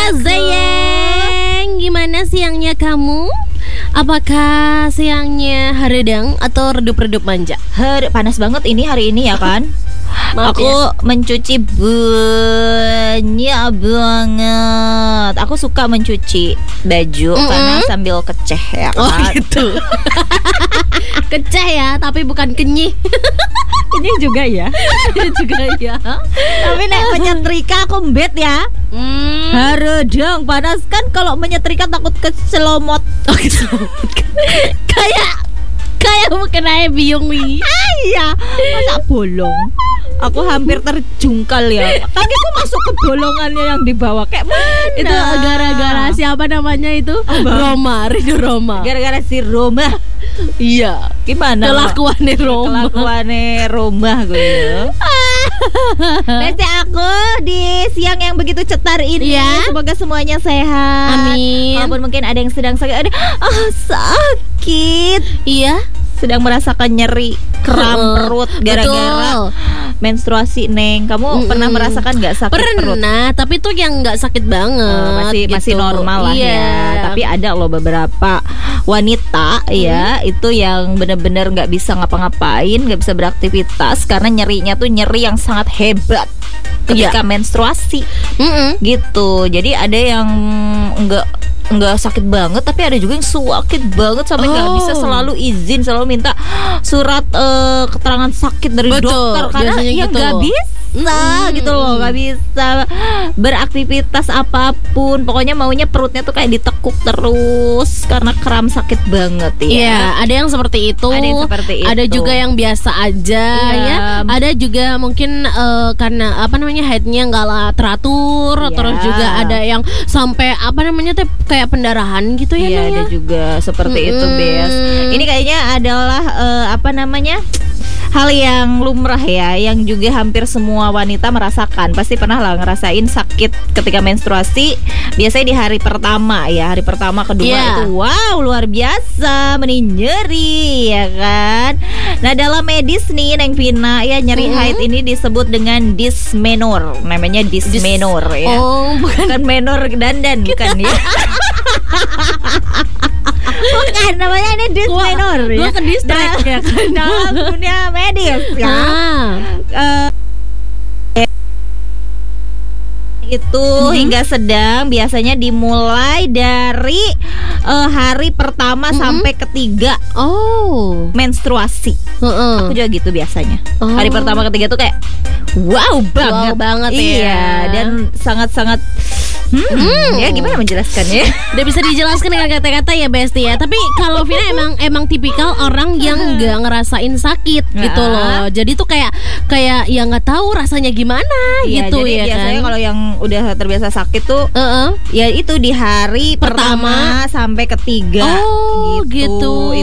sayang, gimana siangnya kamu? Apakah siangnya haredang atau redup-redup manja? Panas banget ini hari ini ya kan. Maaf Aku ya. mencuci banyak banget. Aku suka mencuci baju karena sambil keceh ya kan. Oh gitu. Keceh ya, tapi bukan kenyih. Ini juga ya. Juga ya. Tapi nek menyetrika aku mbet ya. Haredang panas kan, kalau menyetrika takut keselomot. Oh gitu. Kayak mau kena biung wi. Iya, masa bolong. Aku hampir terjungkal ya. Kakiku masuk ke bolongannya yang di bawah. Kayak mana? Itu gara-gara siapa namanya itu? Roma, Ridho Roma. Gara-gara si Roma. Iya. Gimana? Kelakuannya Roma. Kelakuannya Roma gue ya. Besti aku di siang yang begitu cetar ini, semoga semuanya sehat. Amin. Walaupun mungkin ada yang sedang sakit, sakit. Iya. Sedang merasakan nyeri, kram perut gara-gara menstruasi, Neng. Kamu pernah merasakan nggak sakit perut? Pernah, tapi tuh yang nggak sakit banget. Masih gitu. normal lah ya. Tapi ada loh beberapa wanita ya, itu yang benar-benar nggak bisa ngapa-ngapain, nggak bisa beraktivitas karena nyerinya tuh nyeri yang sangat hebat ketika menstruasi. Gitu. Jadi ada yang nggak sakit banget, tapi ada juga yang sakit banget sampai nggak bisa selalu izin, selalu minta surat keterangan sakit dari dokter karena ya nggak bisa gitu loh, nggak bisa beraktivitas apapun. Pokoknya maunya perutnya tuh kayak ditekuk terus karena kram sakit banget ya. Iya, ada yang seperti itu. Ada juga yang biasa aja ya. Ada juga mungkin karena haidnya nggak teratur. Terus juga ada yang sampai kayak pendarahan gitu ya. Iya, ada juga seperti itu, Bes. Ini kayaknya adalah hal yang lumrah ya, yang juga hampir semua wanita merasakan. Pasti pernah lah ngerasain sakit ketika menstruasi. Biasanya di hari pertama ya, hari pertama kedua itu wow luar biasa, nyeri ya kan. Nah dalam medis nih Neng Vina ya, nyeri haid ini disebut dengan dysmenor. Namanya dysmenor ya. Oh bukan menor dandan bukan ya. Bukan, namanya ini dysmenor ya. Gua ke distract ya kan. Dalam dunia medis ya. Itu hingga sedang biasanya dimulai dari hari pertama sampai ketiga menstruasi. Aku juga gitu biasanya. Hari pertama ketiga tuh kayak wow banget ya. Dan sangat-sangat ya gimana menjelaskannya? Udah bisa dijelaskan dengan kata-kata ya Besti ya. Tapi kalau Vina emang tipikal orang yang nggak ngerasain sakit gitu loh. Jadi tuh kayak ya nggak tahu rasanya gimana gitu jadi ya biasanya kan. kalau yang udah terbiasa sakit tuh ya itu di hari pertama sampai ketiga gitu.